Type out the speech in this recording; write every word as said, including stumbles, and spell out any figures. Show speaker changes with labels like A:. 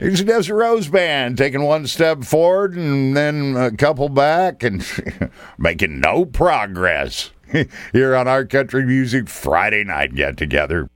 A: Here's the Desert Rose Band taking one step forward and then a couple back and making no progress here on our Country Music Friday Night Get Together.